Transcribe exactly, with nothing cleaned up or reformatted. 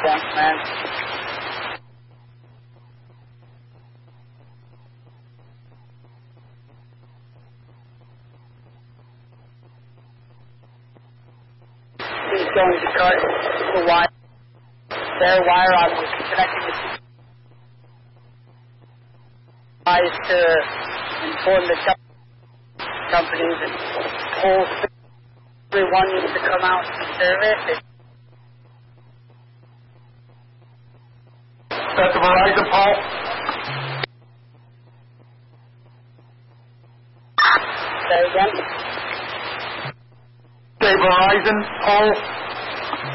once, man. He's going to cut the wire. Their wire on was connecting the wires to inform the companies and polls. Everyone needs to come out and service it. That's the Verizon pole? Say again? Say Verizon pole?